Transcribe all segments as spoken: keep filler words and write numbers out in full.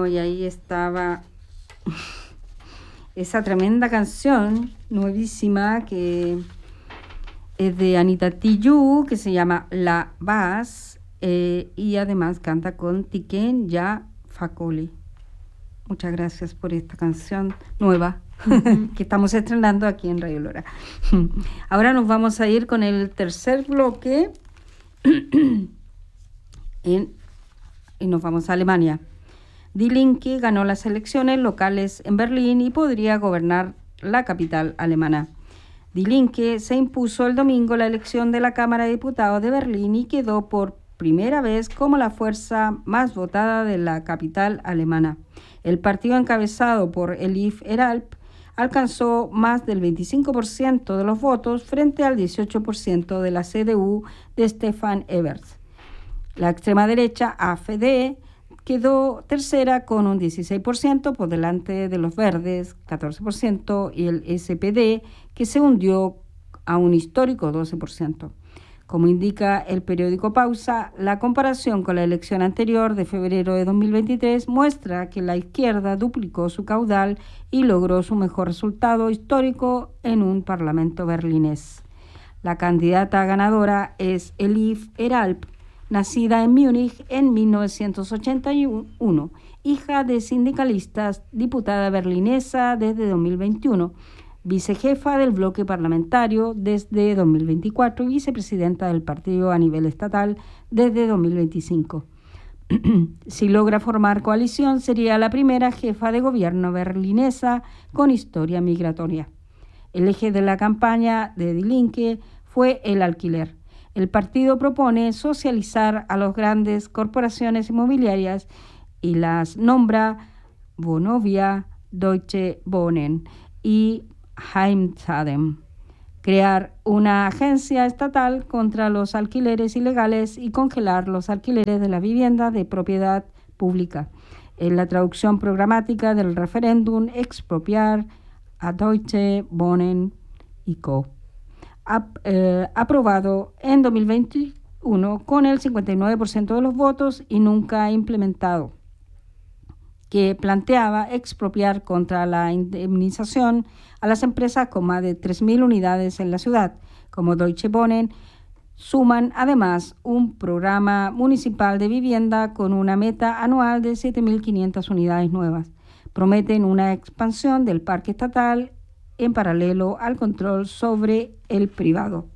Bueno, y ahí estaba esa tremenda canción nuevísima que es de Anita Tijoux, que se llama La Vaz, eh, y además canta con Tiken Ya Fakoly. Muchas gracias por esta canción nueva uh-huh. que estamos estrenando aquí en Radio Lora. Ahora nos vamos a ir con el tercer bloque en, y nos vamos a Alemania. Die Linke ganó las elecciones locales en Berlín y podría gobernar la capital alemana. Die Linke se impuso el domingo la elección de la Cámara de Diputados de Berlín y quedó por primera vez como la fuerza más votada de la capital alemana. El partido encabezado por Elif Eralp alcanzó más del veinticinco por ciento de los votos frente al dieciocho por ciento de la C D U de Stefan Eberts. La extrema derecha A F D quedó tercera con un dieciséis por ciento por delante de los verdes, catorce por ciento, y el S P D, que se hundió a un histórico doce por ciento. Como indica el periódico Pausa, la comparación con la elección anterior de febrero de dos mil veintitrés muestra que la izquierda duplicó su caudal y logró su mejor resultado histórico en un parlamento berlinés. La candidata ganadora es Elif Eralp, nacida en Múnich en mil novecientos ochenta y uno, hija de sindicalistas, diputada berlinesa desde dos mil veintiuno, vicejefa del bloque parlamentario desde dos mil veinticuatro y vicepresidenta del partido a nivel estatal desde dos mil veinticinco. Si logra formar coalición, sería la primera jefa de gobierno berlinesa con historia migratoria. El eje de la campaña de Die Linke fue el alquiler. El partido propone socializar a las grandes corporaciones inmobiliarias y las nombra Vonovia, Deutsche Wohnen y Heimstaden, crear una agencia estatal contra los alquileres ilegales y congelar los alquileres de la vivienda de propiedad pública. En la traducción programática del referéndum, expropiar a Deutsche Wohnen y Co. Ap, eh, aprobado en dos mil veintiuno con el cincuenta y nueve por ciento de los votos y nunca implementado, que planteaba expropiar contra la indemnización a las empresas con más de tres mil unidades en la ciudad, como Deutsche Wohnen. Suman además un programa municipal de vivienda con una meta anual de siete mil quinientas unidades nuevas. Prometen una expansión del parque estatal en paralelo al control sobre el privado.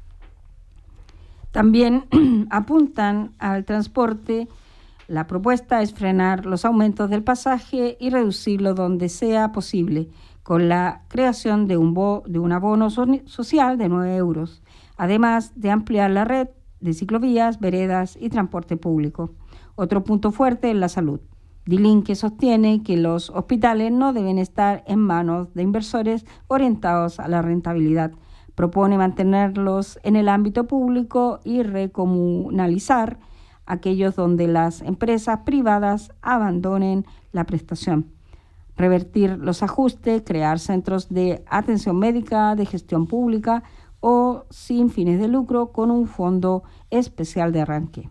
También apuntan al transporte. La propuesta es frenar los aumentos del pasaje y reducirlo donde sea posible, con la creación de un, bo, de un abono so, social de nueve euros, además de ampliar la red de ciclovías, veredas y transporte público. Otro punto fuerte es la salud. Die Linke sostiene que los hospitales no deben estar en manos de inversores orientados a la rentabilidad. Propone mantenerlos en el ámbito público y recomunalizar aquellos donde las empresas privadas abandonen la prestación. Revertir los ajustes, crear centros de atención médica, de gestión pública o sin fines de lucro con un fondo especial de arranque.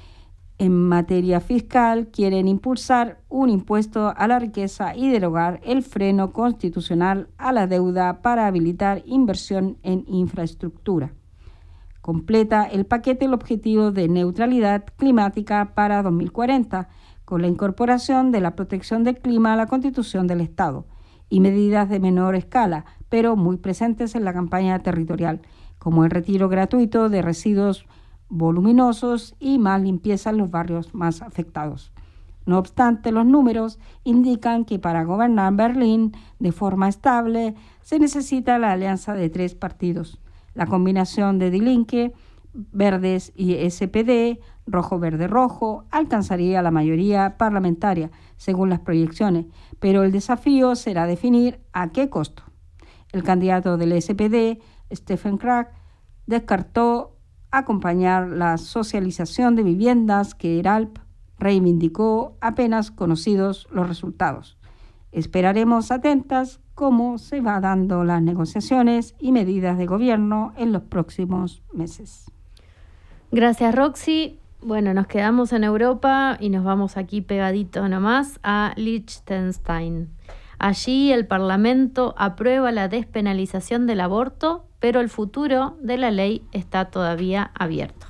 En materia fiscal, quieren impulsar un impuesto a la riqueza y derogar el freno constitucional a la deuda para habilitar inversión en infraestructura. Completa el paquete el objetivo de neutralidad climática para dos mil cuarenta, con la incorporación de la protección del clima a la Constitución del Estado y medidas de menor escala, pero muy presentes en la campaña territorial, como el retiro gratuito de residuos voluminosos y más limpieza en los barrios más afectados. No obstante, los números indican que para gobernar Berlín de forma estable se necesita la alianza de tres partidos. La combinación de Die Linke, Verdes y S P D, rojo-verde-rojo, alcanzaría la mayoría parlamentaria, según las proyecciones, pero el desafío será definir a qué costo. El candidato del S P D, Stefan Krag, descartó acompañar la socialización de viviendas que Eralp reivindicó apenas conocidos los resultados. Esperaremos atentas cómo se van dando las negociaciones y medidas de gobierno en los próximos meses. Gracias, Roxy. Bueno, nos quedamos en Europa y nos vamos aquí pegadito nomás a Liechtenstein. Allí el Parlamento aprueba la despenalización del aborto, pero el futuro de la ley está todavía abierto.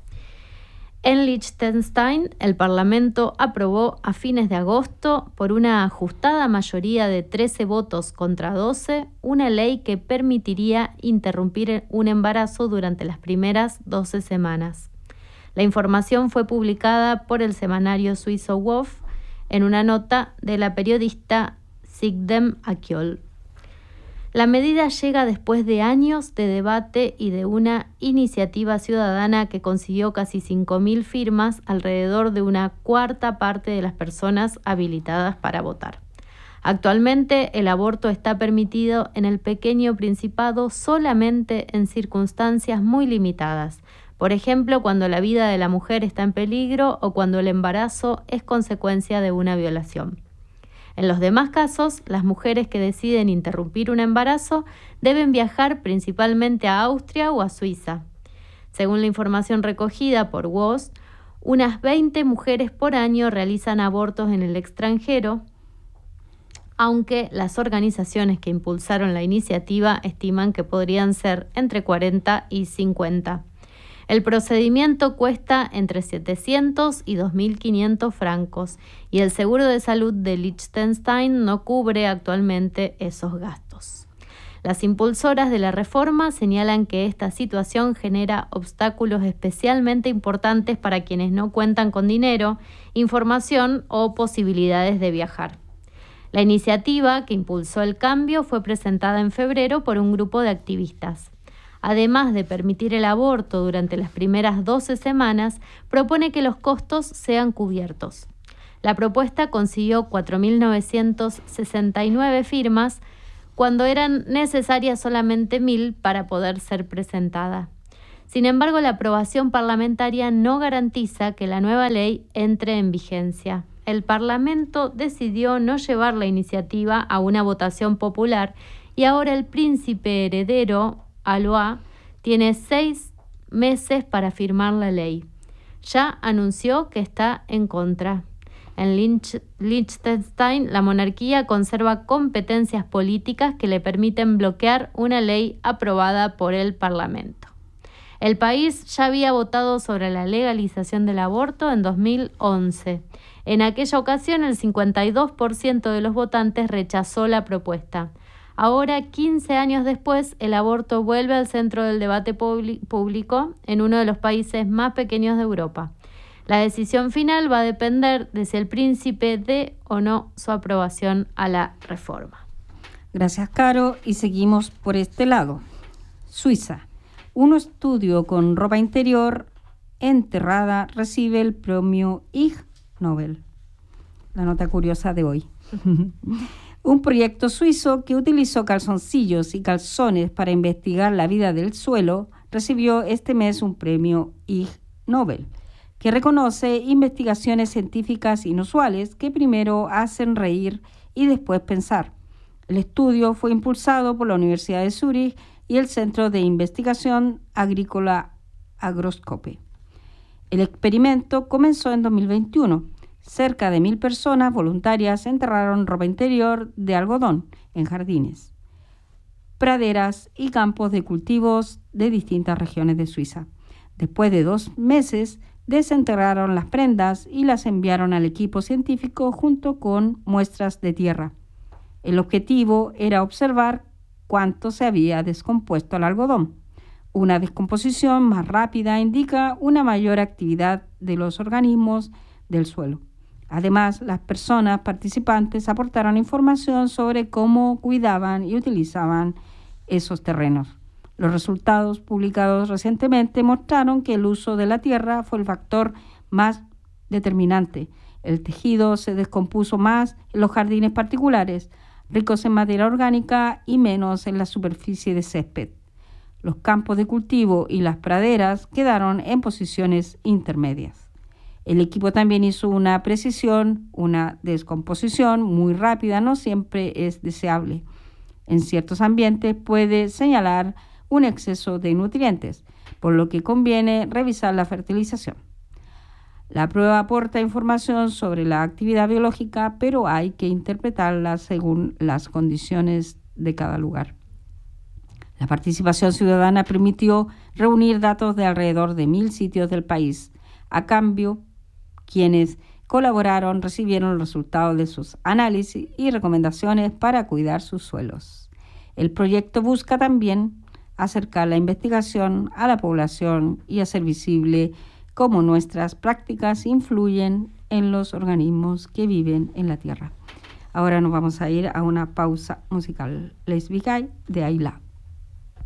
En Liechtenstein, el Parlamento aprobó a fines de agosto, por una ajustada mayoría de trece votos contra doce, una ley que permitiría interrumpir un embarazo durante las primeras doce semanas. La información fue publicada por el semanario suizo W O F en una nota de la periodista Sigdem Akjol. La medida llega después de años de debate y de una iniciativa ciudadana que consiguió casi cinco mil firmas, alrededor de una cuarta parte de las personas habilitadas para votar. Actualmente, el aborto está permitido en el pequeño Principado solamente en circunstancias muy limitadas. Por ejemplo, cuando la vida de la mujer está en peligro o cuando el embarazo es consecuencia de una violación. En los demás casos, las mujeres que deciden interrumpir un embarazo deben viajar principalmente a Austria o a Suiza. Según la información recogida por W O S, unas veinte mujeres por año realizan abortos en el extranjero, aunque las organizaciones que impulsaron la iniciativa estiman que podrían ser entre cuarenta y cincuenta. El procedimiento cuesta entre setecientos y dos mil quinientos francos y el seguro de salud de Liechtenstein no cubre actualmente esos gastos. Las impulsoras de la reforma señalan que esta situación genera obstáculos especialmente importantes para quienes no cuentan con dinero, información o posibilidades de viajar. La iniciativa que impulsó el cambio fue presentada en febrero por un grupo de activistas. Además de permitir el aborto durante las primeras doce semanas, propone que los costos sean cubiertos. La propuesta consiguió cuatro mil novecientas sesenta y nueve firmas, cuando eran necesarias solamente mil para poder ser presentada. Sin embargo, la aprobación parlamentaria no garantiza que la nueva ley entre en vigencia. El Parlamento decidió no llevar la iniciativa a una votación popular y ahora el príncipe heredero Alois tiene seis meses para firmar la ley. Ya anunció que está en contra. En Liechtenstein, la monarquía conserva competencias políticas que le permiten bloquear una ley aprobada por el Parlamento. El país ya había votado sobre la legalización del aborto en dos mil once. En aquella ocasión, el cincuenta y dos por ciento de los votantes rechazó la propuesta. Ahora, quince años después, el aborto vuelve al centro del debate público en uno de los países más pequeños de Europa. La decisión final va a depender de si el príncipe dé o no su aprobación a la reforma. Gracias, Caro. Y seguimos por este lado. Suiza. Un estudio con ropa interior enterrada recibe el premio Ig Nobel. La nota curiosa de hoy. Un proyecto suizo que utilizó calzoncillos y calzones para investigar la vida del suelo recibió este mes un premio Ig Nobel, que reconoce investigaciones científicas inusuales que primero hacen reír y después pensar. El estudio fue impulsado por la Universidad de Zúrich y el Centro de Investigación Agrícola Agroscope. El experimento comenzó en dos mil veintiuno. Cerca de mil personas voluntarias enterraron ropa interior de algodón en jardines, praderas y campos de cultivos de distintas regiones de Suiza. Después de dos meses, desenterraron las prendas y las enviaron al equipo científico junto con muestras de tierra. El objetivo era observar cuánto se había descompuesto el algodón. Una descomposición más rápida indica una mayor actividad de los organismos del suelo. Además, las personas participantes aportaron información sobre cómo cuidaban y utilizaban esos terrenos. Los resultados publicados recientemente mostraron que el uso de la tierra fue el factor más determinante. El tejido se descompuso más en los jardines particulares, ricos en materia orgánica, y menos en la superficie de césped. Los campos de cultivo y las praderas quedaron en posiciones intermedias. El equipo también hizo una precisión, una descomposición muy rápida no siempre es deseable. En ciertos ambientes puede señalar un exceso de nutrientes, por lo que conviene revisar la fertilización. La prueba aporta información sobre la actividad biológica, pero hay que interpretarla según las condiciones de cada lugar. La participación ciudadana permitió reunir datos de alrededor de mil sitios del país. A cambio, quienes colaboraron recibieron los resultados de sus análisis y recomendaciones para cuidar sus suelos. El proyecto busca también acercar la investigación a la población y hacer visible cómo nuestras prácticas influyen en los organismos que viven en la Tierra. Ahora nos vamos a ir a una pausa musical. Les Vigay de Ayla.